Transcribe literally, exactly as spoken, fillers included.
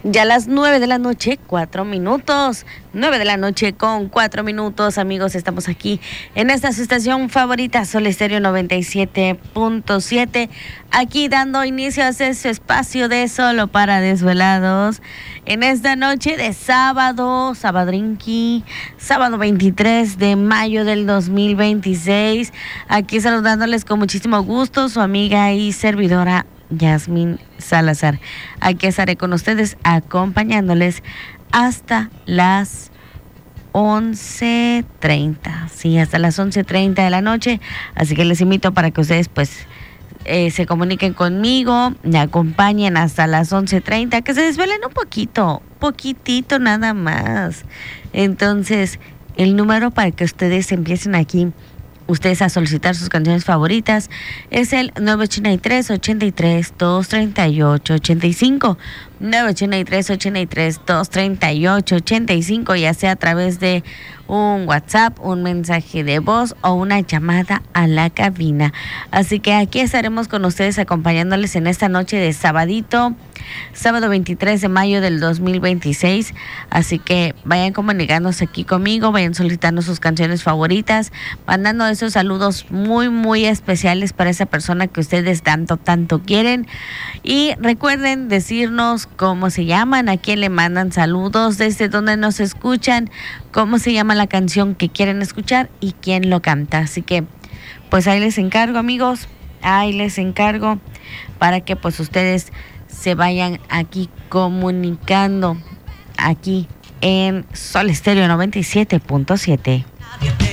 Ya a las nueve de la noche, cuatro minutos. Nueve de la noche con cuatro minutos, amigos. Estamos aquí en esta su estación favorita, Sol Estéreo noventa y siete punto siete. Aquí dando inicio a ese espacio de Solo para Desvelados. En esta noche de sábado, Sabadrinqui, sábado veintitrés de mayo del dos mil veintiséis. Aquí saludándoles con muchísimo gusto, su amiga y servidora Yasmín Salazar. Aquí estaré con ustedes acompañándoles hasta las once treinta. Sí, hasta las once treinta de la noche. Así que les invito para que ustedes pues eh, se comuniquen conmigo, me acompañen hasta las once treinta, que se desvelen un poquito, poquitito nada más. Entonces, el número para que ustedes empiecen aquí ustedes a solicitar sus canciones favoritas es el nueve ochenta y tres, ochenta y tres, doscientos treinta y ocho, ochenta y cinco. nueve ochenta y tres, ochenta y tres, doscientos treinta y ocho, ochenta y cinco, ya sea a través de un WhatsApp, un mensaje de voz o una llamada a la cabina. Así que aquí estaremos con ustedes acompañándoles en esta noche de sabadito, sábado veintitrés de mayo del dos mil veintiséis. Así que vayan comunicándose aquí conmigo, vayan solicitando sus canciones favoritas, mandando esos saludos muy, muy especiales para esa persona que ustedes tanto, tanto quieren. Y recuerden decirnos cómo se llaman, a quién le mandan saludos, desde dónde nos escuchan, cómo se llama la canción que quieren escuchar y quién lo canta. Así que pues ahí les encargo, amigos, ahí les encargo para que pues ustedes se vayan aquí comunicando aquí en Sol Estéreo noventa y siete punto siete.